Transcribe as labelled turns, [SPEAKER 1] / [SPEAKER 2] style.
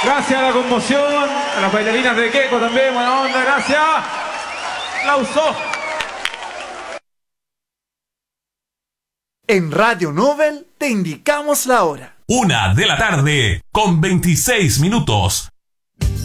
[SPEAKER 1] Gracias a la conmoción, a las bailarinas de Queco también, buena onda, gracias. Aplauso.
[SPEAKER 2] En Radio Nobel te indicamos la hora.
[SPEAKER 3] 1:00 p.m, con 26 minutos.